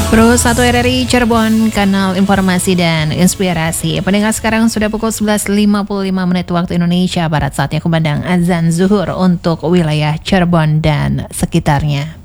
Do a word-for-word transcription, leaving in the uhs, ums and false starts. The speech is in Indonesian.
Pro satu R R I Cirebon, kanal informasi dan inspirasi. Pendengar, sekarang sudah pukul sebelas lima puluh lima menit waktu Indonesia Barat, saatnya kumandang azan zuhur untuk wilayah Cirebon dan sekitarnya.